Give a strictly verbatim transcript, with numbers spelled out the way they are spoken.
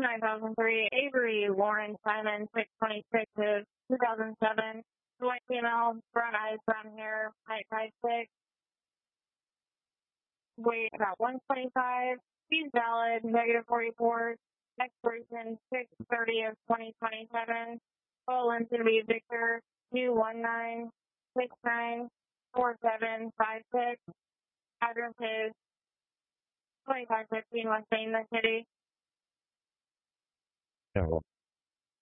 nine thousand three, Avery Lauren Simon, six twenty-six is two thousand seven, white female, brown eyes, brown hair, height five six, weight about one twenty-five, she's valid, negative forty-four, expiration six thirty of twenty twenty-seven, full length to be Victor two one nine six nine four seven five six, address is twenty-five fifteen West Main City. Yeah, well,